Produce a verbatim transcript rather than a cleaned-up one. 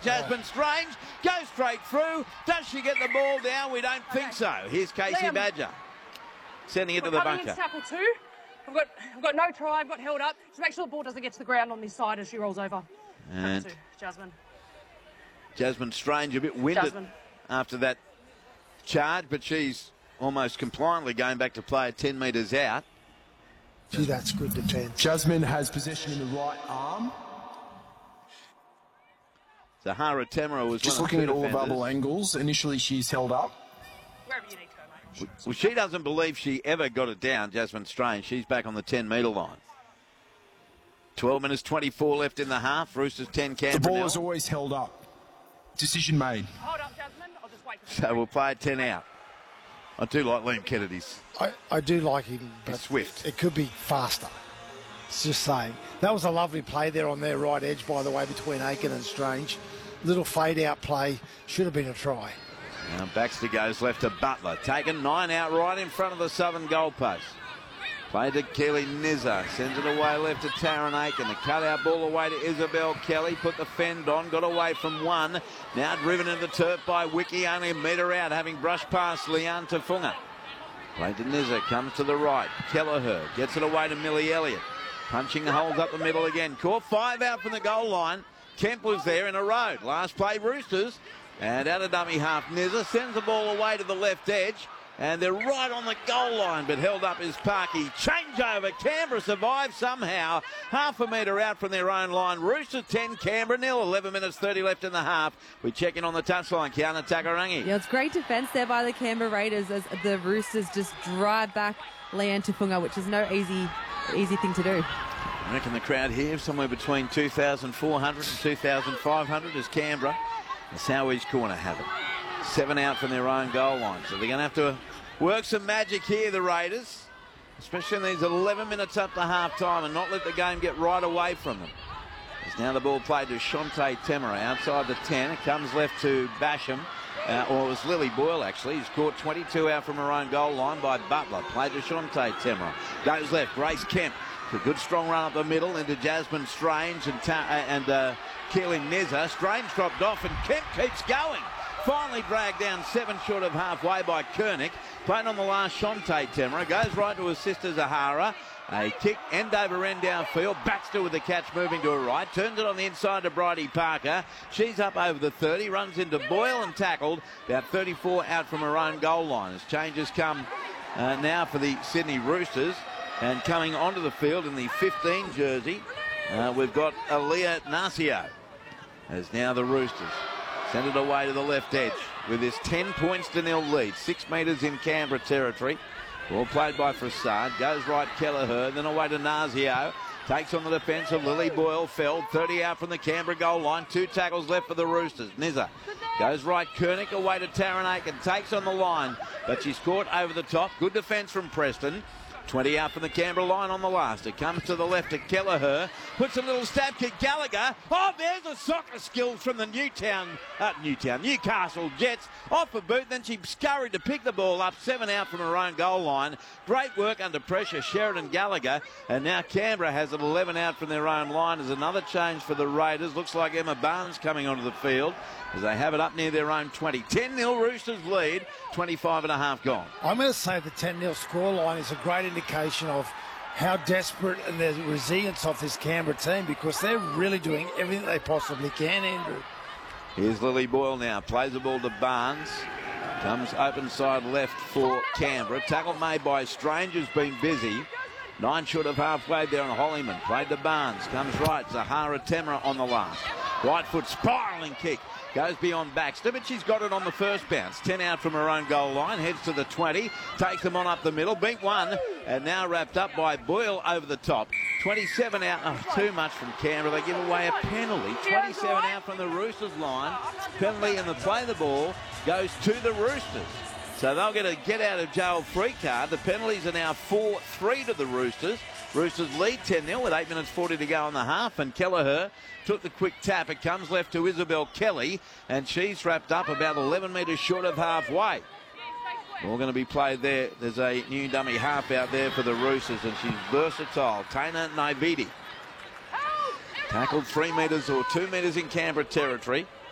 Jasmine Strange goes straight through. Does she get the ball down? We don't think Okay. so. Here's Casey Liam. Badger sending it We're to the coming bunker. into tackle two. I've got, I've got no try. I've got held up. Just make sure the ball doesn't get to the ground on this side as she rolls over. And Tackle two, Jasmine. Jasmine Strange a bit winded Jasmine. after that charge, but she's almost compliantly going back to play at ten metres out. Gee, that's good defence. Jasmine has possession in the right arm. Zahara Temera was Just one of looking the at all defenders. available angles. Initially, she's held up. Wherever you need to go, mate. Well, she doesn't believe she ever got it down, Jasmine Strange. She's back on the ten metre line. twelve minutes twenty-four left in the half. Roosters ten, The Canberra ball nil. is always held up. Decision made. Hold up, Jasmine. I'll just wait. So we'll play at ten out. I do like Liam Kennedy's. I, I do like him, but He's swift. it could be faster. It's just saying. That was a lovely play there on their right edge, by the way, between Aiken and Strange. Little fade-out play. Should have been a try. Now Baxter goes left to Butler. Taken nine out right in front of the southern goalpost. Play to Kelly Nizza. Sends it away left to Taryn Aiken. The cutout ball away to Isabel Kelly. Put the fend on. Got away from one. Now driven into the turf by Wiki. Only a metre out, having brushed past Leanne Tafunga. Play to Nizza. Comes to the right. Kelleher gets it away to Millie Elliott. Punching holes up the middle again. Caught five out from the goal line. Kemp was there in a road. Last play, Roosters. And out of dummy half, Nizza sends the ball away to the left edge. And they're right on the goal line, but held up is Parky. Changeover. Canberra survives somehow. Half a metre out from their own line. Roosters ten, Canberra nil. eleven minutes thirty left in the half. We check in on the touchline. Kiana Takarangi. Yeah, it's great defence there by the Canberra Raiders as the Roosters just drive back Leanne Tafunga, which is no easy, easy thing to do. I reckon the crowd here somewhere between two thousand four hundred and two thousand five hundred as Canberra. The Sowies corner have it. Seven out from their own goal line. So they're going to have to work some magic here, the Raiders. Especially in these eleven minutes up to half time and not let the game get right away from them. As now the ball played to Shante Temera outside the ten. It comes left to Basham. Uh, or it was Lily Boyle, actually. He's caught twenty-two out from her own goal line by Butler. Played to Shante Temera. Goes left. Grace Kemp. A good strong run up the middle into Jasmine Strange and, ta and uh, Keeling Nizza. Strange dropped off and Kemp keeps going. Finally dragged down seven short of halfway by Kernick. Playing on the last Shante Temera. Goes right to his sister Zahara. A kick end over end downfield. Baxter with the catch moving to her right. Turns it on the inside to Bridie Parker. She's up over the thirty. Runs into Boyle and tackled. About thirty-four out from her own goal line. As changes come uh, now for the Sydney Roosters. And coming onto the field in the fifteen jersey, uh, we've got Aaliyah Narcio. As now the Roosters send it away to the left edge with this ten points to nil lead. Six metres in Canberra territory. Ball played by Frassard. Goes right Kelleher, then away to Narcio. Takes on the defence of Lily Boyle. Feld, thirty out from the Canberra goal line. Two tackles left for the Roosters. Nizza goes right. Kernick away to Taryn Aiken. Takes on the line, but she's caught over the top. Good defence from Preston. twenty out from the Canberra line on the last. It comes to the left to Kelleher. Puts a little stab kick. Gallagher. Oh, there's a soccer skills from the Newtown, uh, Newtown, Newcastle Jets. Off a boot. Then she scurried to pick the ball up. Seven out from her own goal line. Great work under pressure. Sheridan Gallagher. And now Canberra has it eleven out from their own line. There's another change for the Raiders. Looks like Emma Barnes coming onto the field as they have it up near their own twenty. ten nil Roosters lead. twenty-five and a half gone. I'm going to say the ten nil scoreline is a great indication of how desperate and the resilience of this Canberra team, because they're really doing everything they possibly can, Andrew. Here's Lily Boyle now. Plays the ball to Barnes. Comes open side left for Canberra. Tackle made by Strange, who's been busy. Nine short of halfway there on Hollyman. Played to Barnes. Comes right. Zahara Temera on the last. Right foot spiralling kick. Goes beyond Baxter, but she's got it on the first bounce. ten out from her own goal line. Heads to the twenty. Takes them on up the middle. Beat one. And now wrapped up by Boyle over the top. twenty-seven out. Oh, too much from Canberra. They give away a penalty. twenty-seven out from the Roosters line. Penalty and the play the ball goes to the Roosters. So they'll get a get out of jail free card. The penalties are now four three to the Roosters. Roosters lead ten nil with eight minutes forty to go in the half. And Kelleher took the quick tap. It comes left to Isabel Kelly. And she's wrapped up about eleven metres short of halfway. All going to be played there. There's a new dummy half out there for the Roosters. And she's versatile. Taina Naividi. Tackled three metres or two metres in Canberra territory.